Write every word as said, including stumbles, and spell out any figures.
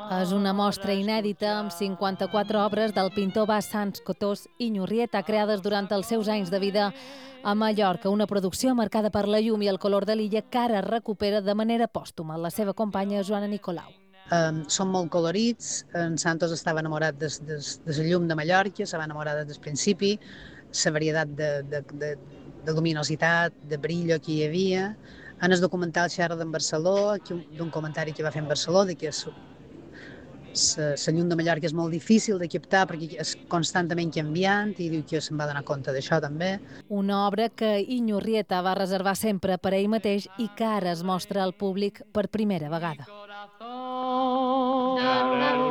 És una mostra inèdita amb cinquanta-quatre obres del pintor basc Sans Cotós Iñurrieta, creades durant els seus anys de vida a Mallorca, una producció marcada per la llum i el color de l'illa que ara recupera de manera pòstuma la seva companya Joana Nicolau. Um, són molt colorits, en Santos estava enamorat de, de, de la llum de Mallorca, se va enamorar des del principi, la varietat de, de, de, de luminositat, de brillo que hi havia. En el documental xerra d'en Barceló, d'un comentari que va fer en Barceló, de que la llum de Mallorca és molt difícil de captar perquè és constantment canviant i diu que se'n va donar compte d'això també. Una obra que Iñurrieta va reservar sempre per a ell mateix i que ara es mostra al públic per primera vegada.